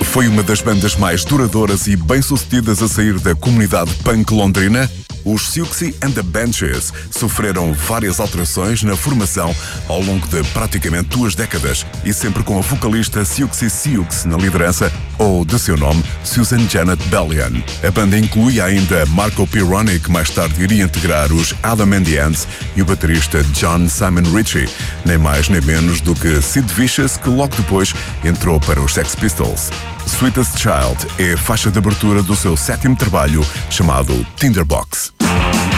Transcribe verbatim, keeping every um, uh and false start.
foi uma das bandas mais duradouras e bem-sucedidas a sair da comunidade punk londrina, os Siouxsie and the Banshees sofreram várias alterações na formação ao longo de praticamente duas décadas e sempre com a vocalista Siouxsie Sioux na liderança ou, de seu nome, Susan Janet Bellion. A banda inclui ainda Marco Pirroni, que mais tarde iria integrar os Adam and the Ants, e o baterista John Simon Ritchie, nem mais nem menos do que Sid Vicious, que logo depois entrou para os Sex Pistols. Sweetest Child é a faixa de abertura do seu sétimo trabalho, chamado Tinderbox.